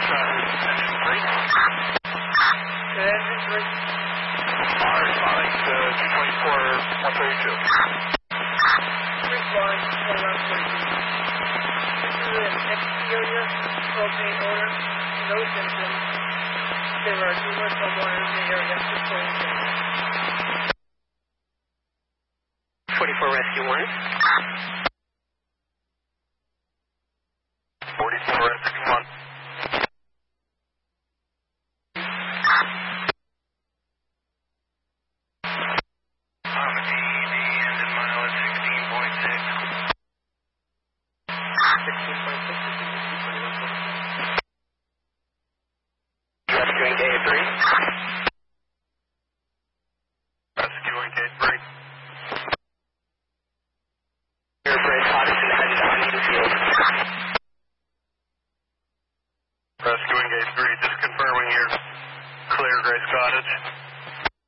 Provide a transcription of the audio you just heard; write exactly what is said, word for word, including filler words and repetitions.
Good engine three. Alright, responding to two twenty-four, one thirty-two. Responding to twenty-one forty-two. This is an exterior propane odor, no symptoms. There are numerous homeowners in the area reporting this. forty-four Rescue one. forty-four Rescue one. Um, the, the engine mile is sixteen point six. sixteen point six. Rescuing K three. Rescuing K three. Airbrake Hodgson headed on to the field. Rescuing K three, just confirming you're clear, Grace Cottage.